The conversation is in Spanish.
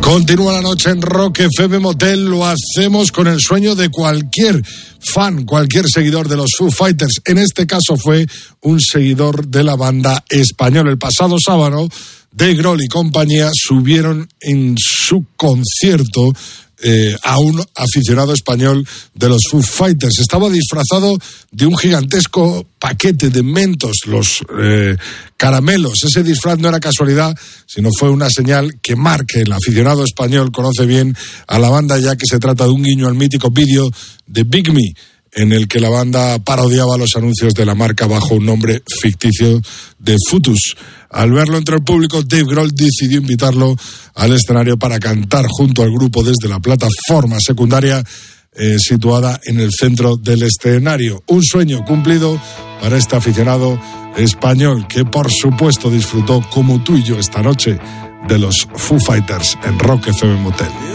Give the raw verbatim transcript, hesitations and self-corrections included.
Continúa la noche en Rock F M Motel. Lo hacemos con el sueño de cualquier fan, cualquier seguidor de los Foo Fighters. En este caso fue un seguidor de la banda española. El pasado sábado, Dave Grohl y compañía subieron en su concierto eh, a un aficionado español de los Foo Fighters. Estaba disfrazado de un gigantesco paquete de Mentos, los eh, caramelos. Ese disfraz no era casualidad, sino fue una señal que marque. El aficionado español conoce bien a la banda, ya que se trata de un guiño al mítico vídeo de Big Me, en el que la banda parodiaba los anuncios de la marca bajo un nombre ficticio de Futus. Al verlo entre el público, Dave Grohl decidió invitarlo al escenario para cantar junto al grupo desde la plataforma secundaria eh, situada en el centro del escenario. Un sueño cumplido para este aficionado español que, por supuesto, disfrutó como tú y yo esta noche de los Foo Fighters en Rock F M Motel.